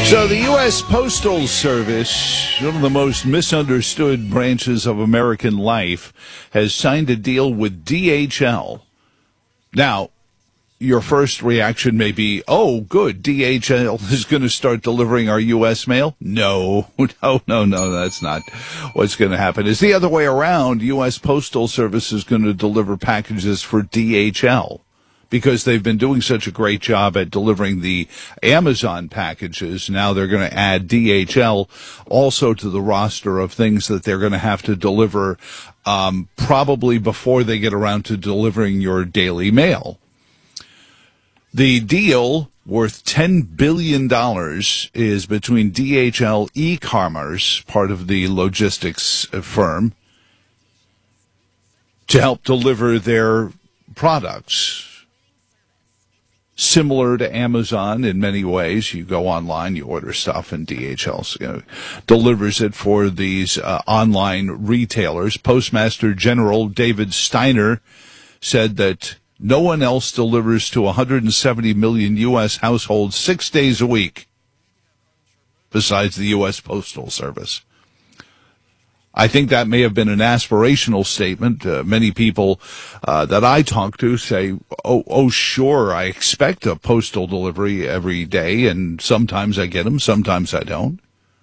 So the U.S. Postal Service, one of the most misunderstood branches of American life, has signed a deal with DHL. Now, your first reaction may be, oh, good, DHL is going to start delivering our U.S. mail? No, that's not what's going to happen. It's the other way around. U.S. Postal Service is going to deliver packages for DHL. Because they've been doing such a great job at delivering the Amazon packages, now they're going to add DHL also to the roster of things that they're going to have to deliver probably before they get around to delivering your daily mail. The deal, worth $10 billion, is between DHL e-commerce, part of the logistics firm, to help deliver their products. Similar to Amazon in many ways. You go online, you order stuff, and DHL delivers it for these online retailers. Postmaster General David Steiner said that no one else delivers to 170 million U.S. households 6 days a week besides the U.S. Postal Service. I think that may have been an aspirational statement. Many people that I talk to say, oh, sure, I expect a postal delivery every day, and sometimes I get them, sometimes I don't.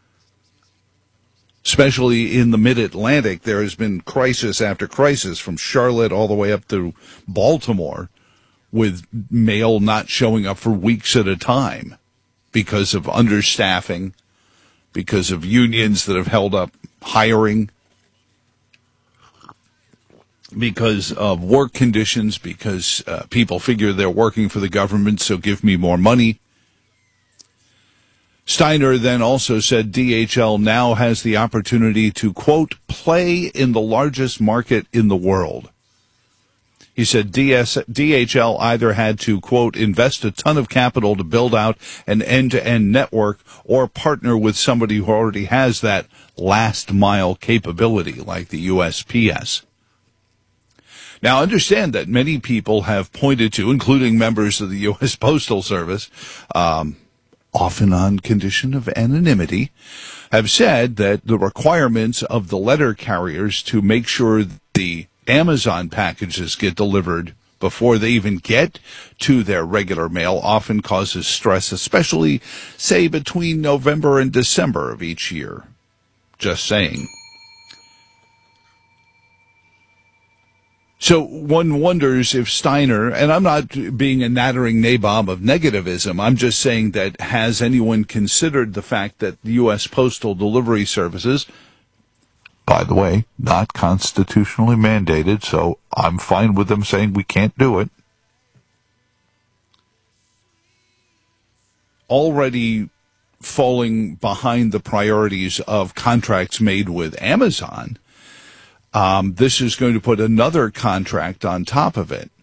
Especially in the mid-Atlantic, there has been crisis after crisis, from Charlotte all the way up to Baltimore, with mail not showing up for weeks at a time because of understaffing, because of unions that have held up hiring, because of work conditions, because people figure they're working for the government, so give me more money. Steiner then also said DHL now has the opportunity to, quote, play in the largest market in the world. He said DHL either had to, quote, invest a ton of capital to build out an end-to-end network or partner with somebody who already has that last-mile capability like the USPS. Now, understand that many people have pointed to, including members of the U.S. Postal Service, often on condition of anonymity, have said that the requirements of the letter carriers to make sure the Amazon packages get delivered before they even get to their regular mail often causes stress, especially, say, between November and December of each year. Just saying. So one wonders if Steiner, and I'm not being a nattering nabob of negativism, I'm just saying that has anyone considered the fact that the U.S. Postal Delivery Services, by the way, not constitutionally mandated, so I'm fine with them saying we can't do it, already falling behind the priorities of contracts made with Amazon. This is going to put another contract on top of it.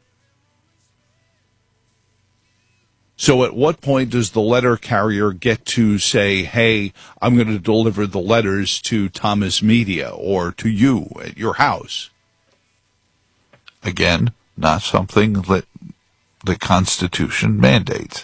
So at what point does the letter carrier get to say, hey, I'm going to deliver the letters to Thomas Media or to you at your house? Again, not something that the Constitution mandates.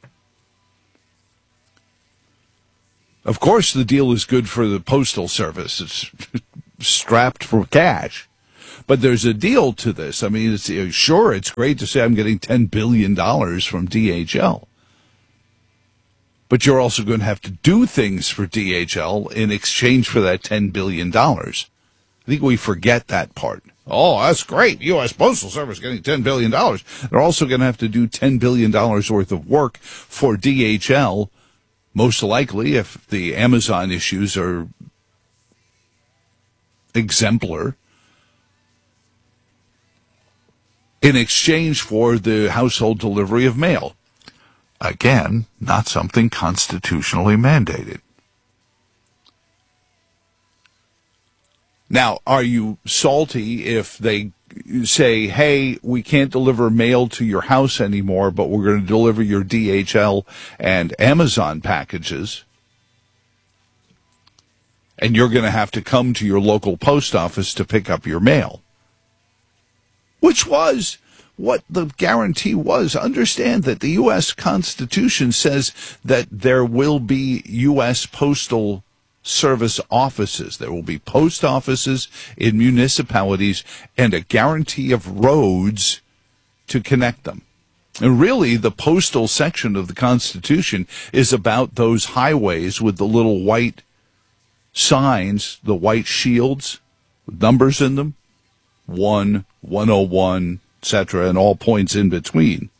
Of course, the deal is good for the Postal Service. It's strapped for cash. But there's a deal to this. I mean, sure, it's great to say I'm getting $10 billion from DHL. But you're also going to have to do things for DHL in exchange for that $10 billion. I think we forget that part. Oh, that's great. U.S. Postal Service getting $10 billion. They're also going to have to do $10 billion worth of work for DHL, most likely, if the Amazon issues are exemplar, in exchange for the household delivery of mail. Again, not something constitutionally mandated. Now, are you salty if they say, hey, we can't deliver mail to your house anymore, but we're going to deliver your DHL and Amazon packages, and you're going to have to come to your local post office to pick up your mail? Which was what the guarantee was. Understand that the U.S. Constitution says that there will be U.S. Postal Service offices. There will be post offices in municipalities and a guarantee of roads to connect them. And really, the postal section of the Constitution is about those highways with the little white signs, the white shields, with numbers in them, 1, 101, etc., and all points in between.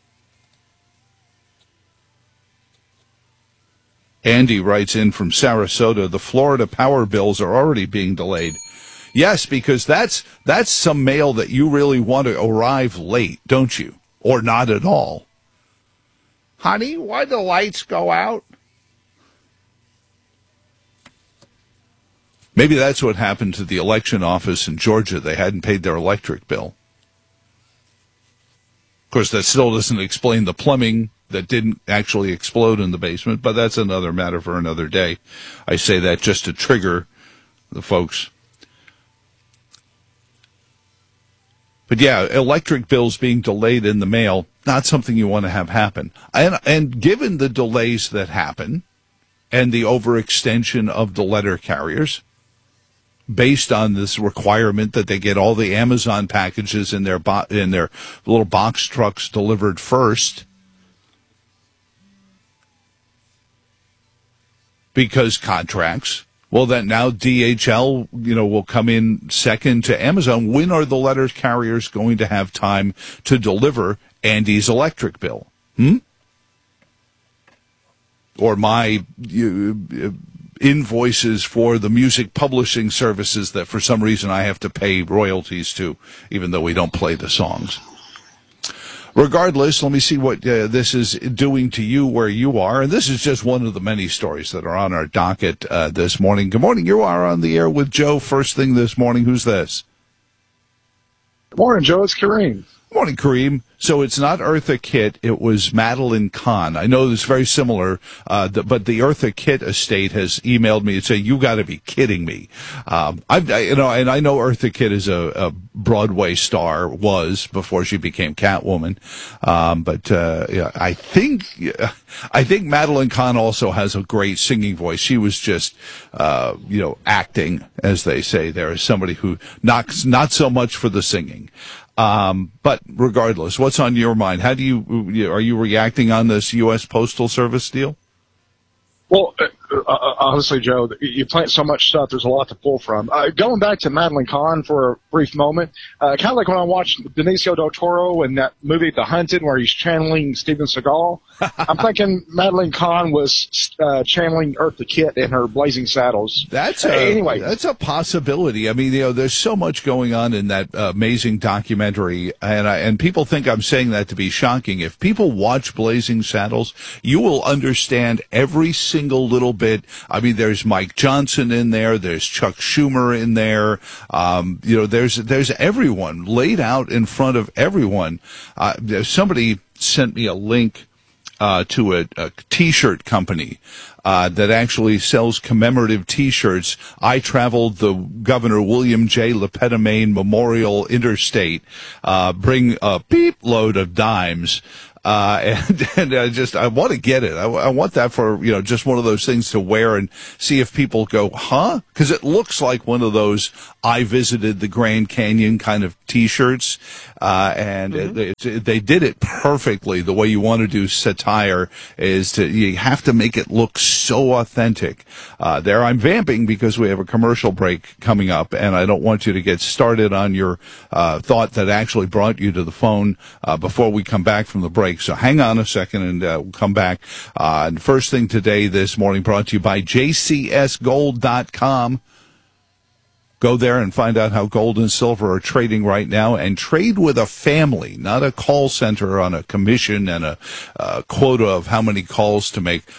Andy writes in from Sarasota, the Florida power bills are already being delayed. Yes, because that's some mail that you really want to arrive late, don't you? Or not at all. Honey, why'd the lights go out? Maybe that's what happened to the election office in Georgia. They hadn't paid their electric bill. Of course, that still doesn't explain the plumbing that didn't actually explode in the basement, but that's another matter for another day. I say that just to trigger the folks. But yeah, electric bills being delayed in the mail, not something you want to have happen. And given the delays that happen and the overextension of the letter carriers, based on this requirement that they get all the Amazon packages in their little box trucks delivered first, because contracts, well, then now DHL, will come in second to Amazon. When are the letter carriers going to have time to deliver Andy's electric bill? Or my invoices for the music publishing services that for some reason I have to pay royalties to, even though we don't play the songs. Regardless, let me see what this is doing to you where you are. And this is just one of the many stories that are on our docket this morning. Good morning. You are on the air with Joe first thing this morning. Who's this? Good morning, Joe. It's Kareem. Good morning, Kareem. So it's not Eartha Kitt, it was Madeline Kahn. I know it's very similar, but the Eartha Kitt estate has emailed me and said, "You got to be kidding me." And I know Eartha Kitt is a Broadway star, was before she became Catwoman. I think Madeline Kahn also has a great singing voice. She was just, acting, as they say. There is somebody who knocks not so much for the singing. But regardless, what's on your mind? How are you reacting on this U.S. Postal Service deal? Well, honestly, Joe, you plant so much stuff, there's a lot to pull from. Going back to Madeline Kahn for a brief moment, kind of like when I watched Benicio del Toro in that movie The Hunted where he's channeling Steven Seagal. I'm thinking Madeline Kahn was channeling Eartha Kitt in her Blazing Saddles. That's a possibility. I mean, there's so much going on in that amazing documentary, and people think I'm saying that to be shocking. If people watch Blazing Saddles, you will understand every single little bit. I mean, there's Mike Johnson in there. There's Chuck Schumer in there. There's everyone laid out in front of everyone. Somebody sent me a link to a T-shirt company that actually sells commemorative T-shirts. I traveled the Governor William J. Lepetamain Memorial Interstate. Bring a peep load of dimes. And I want to get it. I want that for, just one of those things to wear and see if people go, huh? Because it looks like one of those I visited the Grand Canyon kind of T-shirts. They did it perfectly. The way you want to do satire is you have to make it look so authentic. I'm vamping because we have a commercial break coming up, and I don't want you to get started on your thought that actually brought you to the phone before we come back from the break. So hang on a second and we'll come back. And first thing today, this morning, brought to you by jcsgold.com. Go there and find out how gold and silver are trading right now, and trade with a family, not a call center on a commission and a quota of how many calls to make.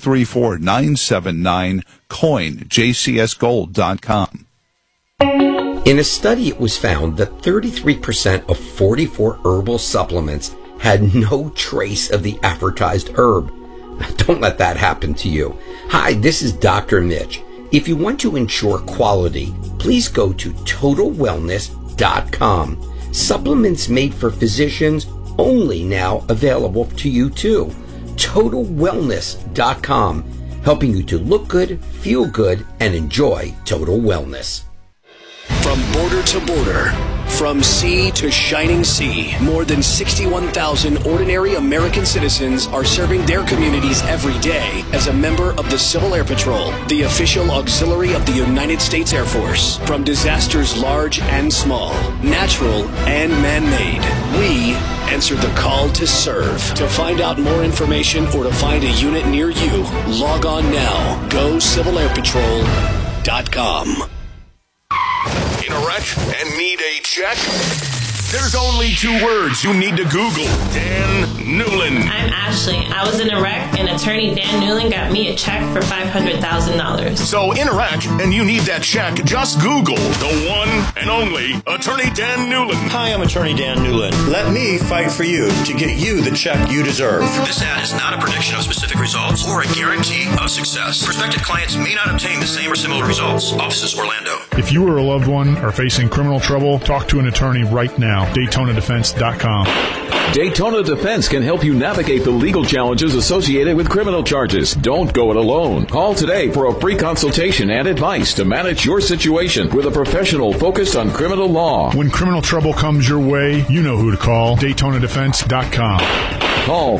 434-979-COIN, jcsgold.com. In a study, it was found that 33% of 44 herbal supplements had no trace of the advertised herb. Don't let that happen to you. Hi, this is Dr. Mitch. If you want to ensure quality, please go to TotalWellness.com. Supplements made for physicians, only now available to you too. TotalWellness.com, helping you to look good, feel good, and enjoy total wellness. From border to border, from sea to shining sea, more than 61,000 ordinary American citizens are serving their communities every day as a member of the Civil Air Patrol, the official auxiliary of the United States Air Force. From disasters large and small, natural and man-made, we answer the call to serve. To find out more information or to find a unit near you, log on now. GoCivilAirPatrol.com. In a wreck and need a check? There's only two words you need to Google. Dan Newlin. I'm Ashley. I was in a wreck, and attorney Dan Newlin got me a check for $500,000. So in a wreck and you need that check, just Google the one and only Attorney Dan Newlin. Hi, I'm Attorney Dan Newlin. Let me fight for you to get you the check you deserve. This ad is not a prediction of specific results or a guarantee of success. Prospective clients may not obtain the same or similar results. Offices Orlando. If you or a loved one are facing criminal trouble, talk to an attorney right now. DaytonaDefense.com. Daytona Defense can help you navigate the legal challenges associated with criminal charges. Don't go it alone. Call today for a free consultation and advice to manage your situation with a professional focused on criminal law. When criminal trouble comes your way, you know who to call. DaytonaDefense.com. Call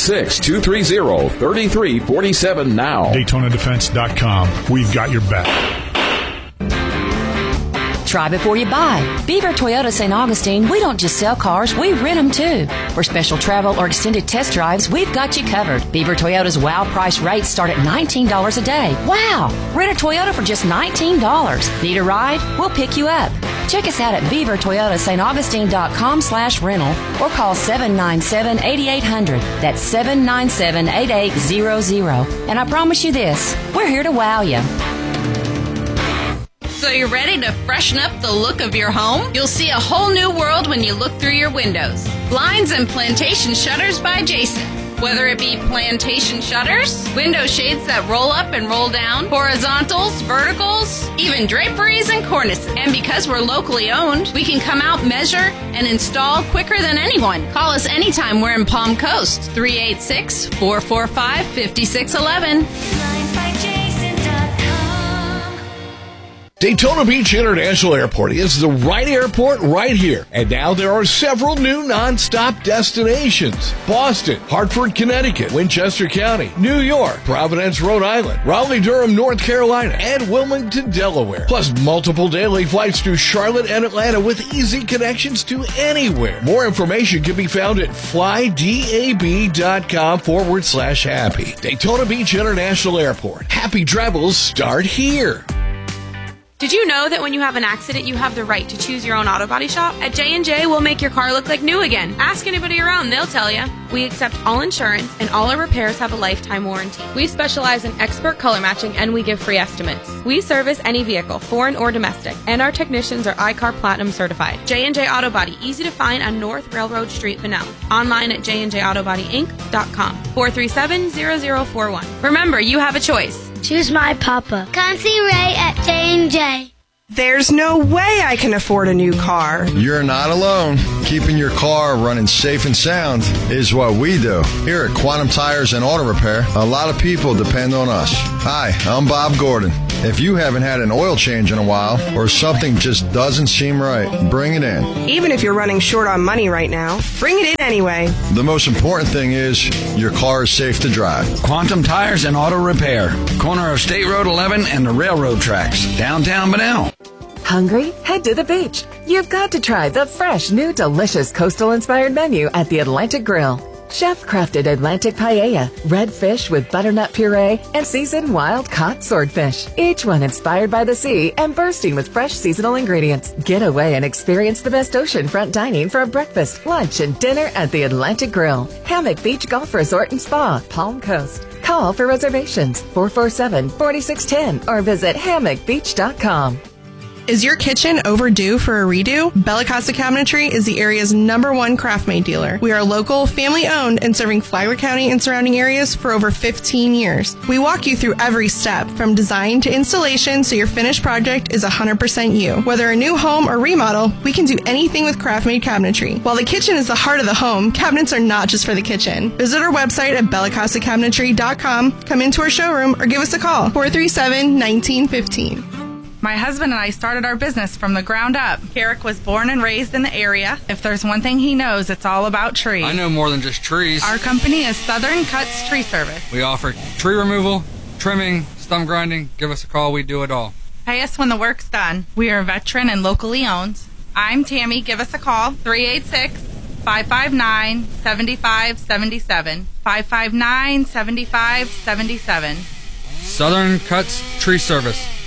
386-230-3347 now. DaytonaDefense.com. We've got your back. Try before you buy. Beaver Toyota St. Augustine, we don't just sell cars, we rent them too. For special travel or extended test drives, we've got you covered. Beaver Toyota's wow price rates start at $19 a day. Wow! Rent a Toyota for just $19. Need a ride? We'll pick you up. Check us out at beavertoyotastaugustine.com/rental or call 797-8800. That's 797-8800. And I promise you this, we're here to wow you. So you're ready to freshen up the look of your home? You'll see a whole new world when you look through your windows. Blinds and Plantation Shutters by Jason. Whether it be plantation shutters, window shades that roll up and roll down, horizontals, verticals, even draperies and cornices. And because we're locally owned, we can come out, measure, and install quicker than anyone. Call us anytime we're in Palm Coast, 386-445-5611. Daytona Beach International Airport is the right airport right here. And now there are several new non-stop destinations. Boston, Hartford, Connecticut, Winchester County, New York, Providence, Rhode Island, Raleigh-Durham, North Carolina, and Wilmington, Delaware. Plus multiple daily flights to Charlotte and Atlanta with easy connections to anywhere. More information can be found at flydab.com/happy. Daytona Beach International Airport. Happy travels start here. Did you know that when you have an accident, you have the right to choose your own auto body shop? At J&J, we'll make your car look like new again. Ask anybody around, they'll tell you. We accept all insurance, and all our repairs have a lifetime warranty. We specialize in expert color matching, and we give free estimates. We service any vehicle, foreign or domestic, and our technicians are iCar Platinum certified. J&J Auto Body, easy to find on North Railroad Street, Vanell. Online at jnjautobodyinc.com. 437-0041. Remember, you have a choice. Choose my papa. Come see Ray at J&J. There's no way I can afford a new car. You're not alone. Keeping your car running safe and sound is what we do. Here at Quantum Tires and Auto Repair, a lot of people depend on us. Hi, I'm Bob Gordon. If you haven't had an oil change in a while or something just doesn't seem right, bring it in. Even if you're running short on money right now, bring it in anyway. The most important thing is your car is safe to drive. Quantum Tires and Auto Repair. Corner of State Road 11 and the railroad tracks. Downtown Bunnell. Hungry? Head to the beach. You've got to try the fresh, new, delicious coastal-inspired menu at the Atlantic Grill. Chef-crafted Atlantic paella, red fish with butternut puree, and seasoned wild-caught swordfish. Each one inspired by the sea and bursting with fresh seasonal ingredients. Get away and experience the best oceanfront dining for a breakfast, lunch, and dinner at the Atlantic Grill. Hammock Beach Golf Resort and Spa, Palm Coast. Call for reservations, 447-4610, or visit hammockbeach.com. Is your kitchen overdue for a redo? Bella Costa Cabinetry is the area's #1 craft-made dealer. We are local, family-owned, and serving Flagler County and surrounding areas for over 15 years. We walk you through every step, from design to installation, so your finished project is 100% you. Whether a new home or remodel, we can do anything with craft-made cabinetry. While the kitchen is the heart of the home, cabinets are not just for the kitchen. Visit our website at bellacostacabinetry.com, come into our showroom, or give us a call, 437-1915. My husband and I started our business from the ground up. Carrick was born and raised in the area. If there's one thing he knows, it's all about trees. I know more than just trees. Our company is Southern Cuts Tree Service. We offer tree removal, trimming, stump grinding. Give us a call. We do it all. Pay us when the work's done. We are veteran and locally owned. I'm Tammy. Give us a call, 386-559-7577. 559-7577. Southern Cuts Tree Service.